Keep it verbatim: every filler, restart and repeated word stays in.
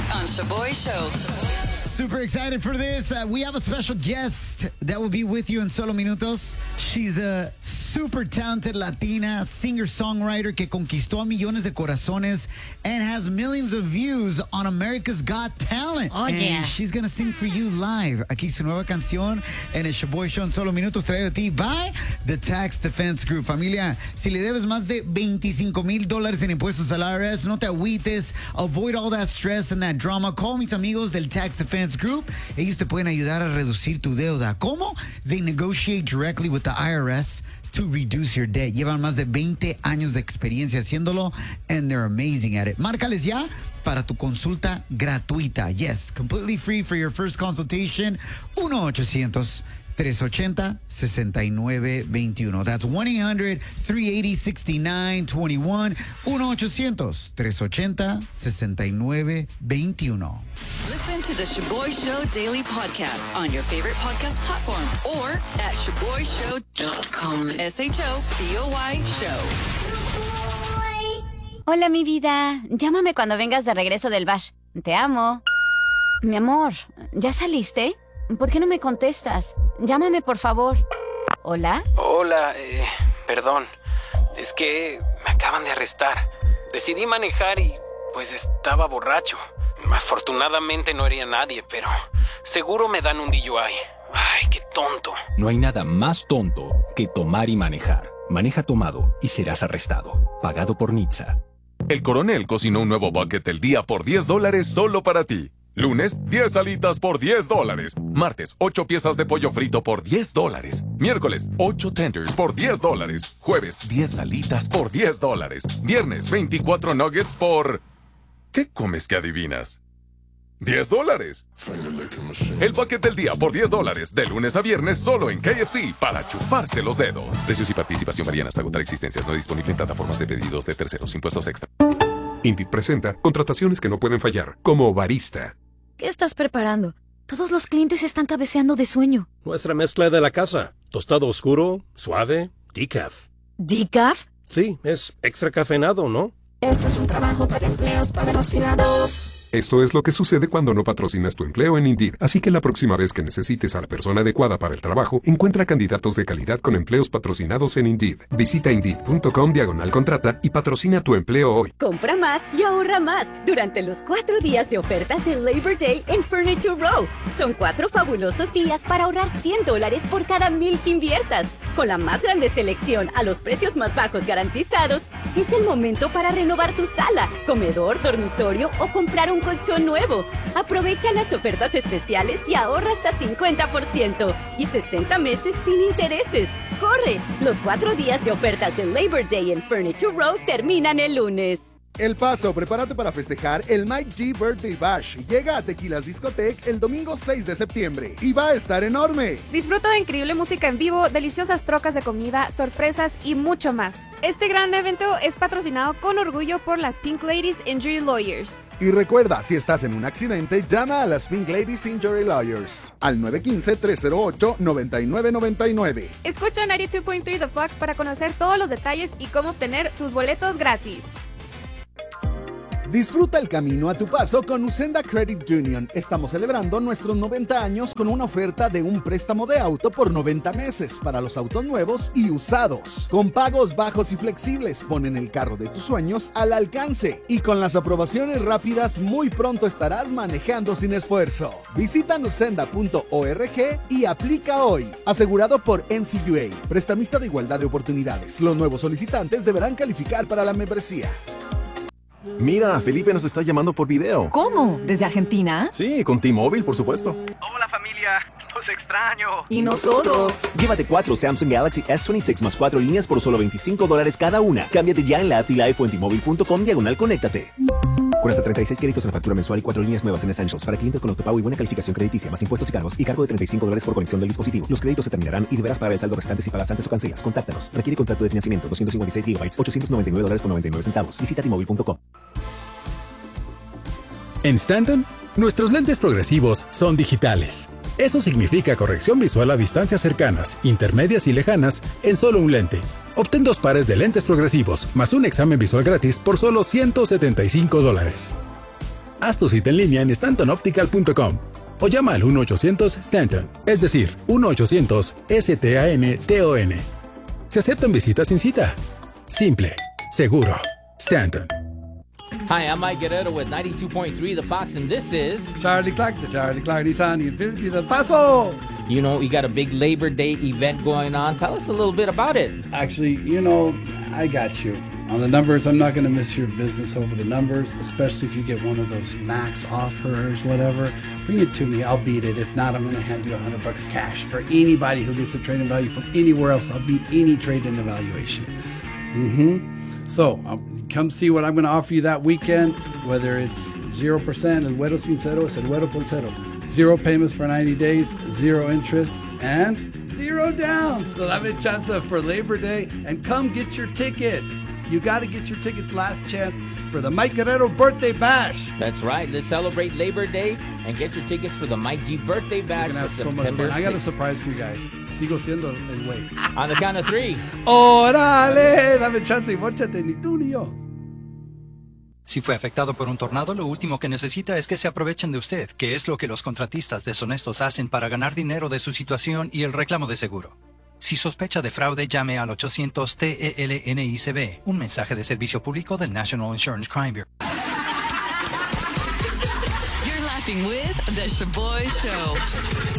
on Shaboy Show. Super excited for this. Uh, we have a special guest that will be with you in solo minutos. She's a super talented Latina singer-songwriter que conquistó a millones de corazones and has millions of views on America's Got Talent. Oh, and yeah. she's going to sing for you live. Aquí su nueva canción en el Shaboy Show en solo minutos, traído a ti by the Tax Defense Group. Familia, si le debes más de veinticinco mil dólares en impuestos al I R S, no te agüites. Avoid all that stress and that drama. Call mis amigos del Tax Defense Group. Ellos te pueden ayudar a reducir tu deuda. ¿Cómo? They negotiate directly with the I R S to reduce your debt. Llevan más de veinte años de experiencia haciéndolo and they're amazing at it. Márcales ya para tu consulta gratuita. Yes, completely free for your first consultation. uno ochocientos tres ochenta sesenta y nueve veintiuno. That's one eight hundred three eighty sixty-nine twenty-one. uno ochocientos tres ochenta sesenta y nueve veintiuno. Listen to the Shaboy Show Daily Podcast on your favorite podcast platform or at shaboy show dot com. S H O B O Y Show. Hola, mi vida. Llámame cuando vengas de regreso del bash. Te amo. Mi amor, ¿ya saliste? ¿Por qué no me contestas? Llámame, por favor. ¿Hola? Hola, eh, perdón. Es que me acaban de arrestar. Decidí manejar y, pues, estaba borracho. Afortunadamente no hería a nadie, pero seguro me dan un D U I. Ay, qué tonto. No hay nada más tonto que tomar y manejar. Maneja tomado y serás arrestado. Pagado por N H T S A. El Coronel cocinó un nuevo bucket del día por diez dólares solo para ti. Lunes, diez alitas por diez dólares. Martes, ocho piezas de pollo frito por diez dólares. Miércoles, ocho tenders por diez dólares. Jueves, diez alitas por diez dólares. Viernes, veinticuatro nuggets por... ¿Qué comes que adivinas? diez dólares. El bucket del día por diez dólares. De lunes a viernes solo en K F C para chuparse los dedos. Precios y participación varían hasta agotar existencias. No disponible en plataformas de pedidos de terceros. Impuestos extra. Indeed presenta contrataciones que no pueden fallar, como barista. ¿Qué estás preparando? Todos los clientes están cabeceando de sueño. Nuestra mezcla de la casa. Tostado oscuro, suave, decaf. ¿Decaf? Sí, es extra cafeinado, ¿no? Esto es un trabajo para empleos patrocinados. Esto es lo que sucede cuando no patrocinas tu empleo en Indeed. Así que la próxima vez que necesites a la persona adecuada para el trabajo, encuentra candidatos de calidad con empleos patrocinados en Indeed. Visita Indeed.com diagonal contrata y patrocina tu empleo hoy. Compra más y ahorra más durante los cuatro días de ofertas de Labor Day en Furniture Row. Son cuatro fabulosos días para ahorrar cien dólares por cada mil que inviertas. Con la más grande selección a los precios más bajos garantizados, es el momento para renovar tu sala, comedor, dormitorio o comprar un colchón nuevo. Aprovecha las ofertas especiales y ahorra hasta cincuenta por ciento y sesenta meses sin intereses. ¡Corre! Los cuatro días de ofertas de Labor Day en Furniture Row terminan el lunes. El Paso, prepárate para festejar el Mike G Birthday Bash. Llega a Tequilas Discotheque el domingo seis de septiembre y va a estar enorme. Disfruta de increíble música en vivo, deliciosas trocas de comida, sorpresas y mucho más. Este gran evento es patrocinado con orgullo por las Pink Ladies Injury Lawyers. Y recuerda, si estás en un accidente, llama a las Pink Ladies Injury Lawyers al nueve uno cinco, tres cero ocho, nueve nueve nueve nueve. Escucha noventa y dos punto tres The Fox para conocer todos los detalles y cómo obtener tus boletos gratis. Disfruta el camino a tu paso con Usenda Credit Union. Estamos celebrando nuestros noventa años con una oferta de un préstamo de auto por noventa meses para los autos nuevos y usados. Con pagos bajos y flexibles, ponen el carro de tus sueños al alcance. Y con las aprobaciones rápidas, muy pronto estarás manejando sin esfuerzo. Visita usenda punto org y aplica hoy. Asegurado por N C U A, prestamista de igualdad de oportunidades. Los nuevos solicitantes deberán calificar para la membresía. Mira, Felipe nos está llamando por video. ¿Cómo? ¿Desde Argentina? Sí, con T-Mobile, por supuesto. Hola familia, los extraño. ¿Y nosotros? Llévate cuatro Samsung Galaxy S veintiséis más cuatro líneas por solo veinticinco dólares cada una. Cámbiate ya en la app T-Life o en T-Mobile punto com diagonal conéctate. Con hasta treinta y seis créditos en la factura mensual y cuatro líneas nuevas en Essentials para clientes con autopago y buena calificación crediticia, más impuestos y cargos y cargo de treinta y cinco dólares por conexión del dispositivo. Los créditos se terminarán y deberás pagar el saldo restante si pagas antes o cancelas. Contáctanos. Requiere contrato de financiamiento doscientos cincuenta y seis gigabytes, ochocientos noventa y nueve dólares con noventa y nueve centavos. Visita T Mobile punto com. En Stanton, nuestros lentes progresivos son digitales. Eso significa corrección visual a distancias cercanas, intermedias y lejanas en solo un lente. Obtén dos pares de lentes progresivos más un examen visual gratis por solo ciento setenta y cinco dólares. Haz tu cita en línea en stanton optical punto com o llama al uno ochocientos Stanton, es decir, uno ochocientos S T A N T O N. Se aceptan visitas sin cita. Simple, seguro. Stanton. Hi, I'm Mike Guerrero with ninety-two point three The Fox, and this is Charlie Clark, the Charlie Clark Nissan Infiniti del Paso. You know, you got a big Labor Day event going on. Tell us a little bit about it. Actually, you know, I got you. On the numbers, I'm not going to miss your business over the numbers, especially if you get one of those max offers, whatever. Bring it to me. I'll beat it. If not, I'm going to hand you a hundred bucks cash for anybody who gets a trade-in value from anywhere else. I'll beat any trade-in evaluation. Mm-hmm. So I'll come see what I'm going to offer you that weekend, whether it's zero percent, El Güero Sin Cero, es El Güero Con Cero. Zero payments for ninety days, zero interest, and zero down. So dame chance for Labor Day and come get your tickets. You got to get your tickets last chance for the Mike Guerrero Birthday Bash. That's right. Let's celebrate Labor Day and get your tickets for the Mike G Birthday Bash for so September I got a sixth. surprise for you guys. Sigo siendo el güey. On the count of three. ¡Órale! Dame chance y mórchate, ni tú ni yo. Si fue afectado por un tornado, lo último que necesita es que se aprovechen de usted, que es lo que los contratistas deshonestos hacen para ganar dinero de su situación y el reclamo de seguro. Si sospecha de fraude, llame al ochocientos T E L N I C B, un mensaje de servicio público del National Insurance Crime Bureau. You're laughing with The Shaboy Show.